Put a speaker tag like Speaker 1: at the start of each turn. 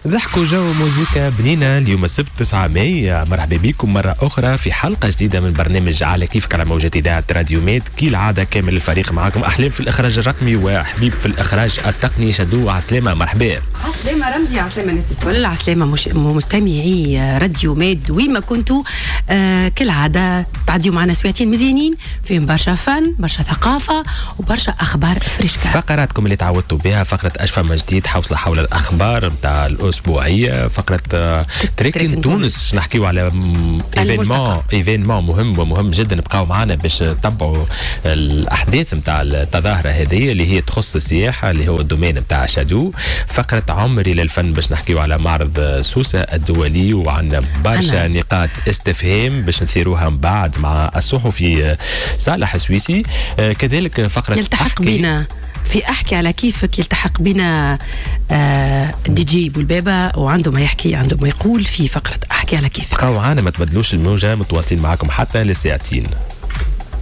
Speaker 1: ضحك وجو موسيقى بنينة اليوم السبت 9 ماي. مرحبا بكم مرة أخرى في حلقة جديدة من برنامج على كيفك على موجات إذاعة راديو ميد. كي العادة كامل الفريق معاكم، أحلام في الإخراج الرقمي وحبيب في الإخراج التقني. شدو عسلامة، مرحبا.
Speaker 2: عسلامة رمزي، عسلامة ناس الكل، عسلامة مستمعي راديو ميد وين ما كنتوا. كالعادة تعديوا معنا سويتين مزيانين فيهم برشا فن، برشا ثقافة وبرشا أخبار فريشكا.
Speaker 1: فقراتكم اللي تعودتوا بها، فقرة أشفى من جديد حول الأخبار متاع الأسبوعية، فقرة تريكن تونس نحكيو على ايفينمون مهم جدا. بقاو معنا باش تتبعوا الأحداث متاع التظاهرة هذه اللي هي تخص السياحة اللي هو الدومين متاع شادو. فقرة عمري للفن باش نحكيو على معرض سوسة الدولي، وعندنا برشا نقاط استفهام باش نثيروها من بعد مع الصحفي صالح السويسي. كذلك فقرة
Speaker 2: يلتحق بنا في أحكي على كيفك، يلتحق بنا دي جي بولبابا وعنده ما يحكي، عنده ما يقول في فقرة أحكي على كيفك.
Speaker 1: بقاو معانا، ما تبدلوش الموجة، متواصلين معكم حتى للساعتين.